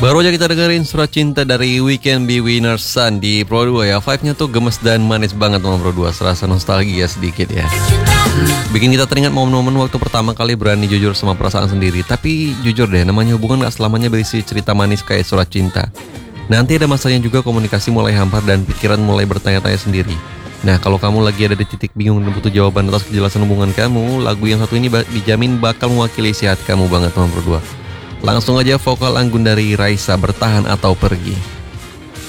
Baru aja kita dengerin Surat Cinta dari We Can Be Winners Son di Pro 2 ya. Vibe-nya tuh gemes dan manis banget sama Pro 2. Serasa nostalgia sedikit ya. Bikin kita teringat momen-momen waktu pertama kali berani jujur sama perasaan sendiri. Tapi jujur deh, namanya hubungan gak selamanya berisi cerita manis kayak surat cinta. Nanti ada masanya juga komunikasi mulai hambar dan pikiran mulai bertanya-tanya sendiri. Nah, kalau kamu lagi ada di titik bingung dan butuh jawaban atas kejelasan hubungan kamu, lagu yang satu ini dijamin bakal mewakili isi hati kamu banget sama Pro 2. Langsung aja vokal anggun dari Raisa, Bertahan atau Pergi.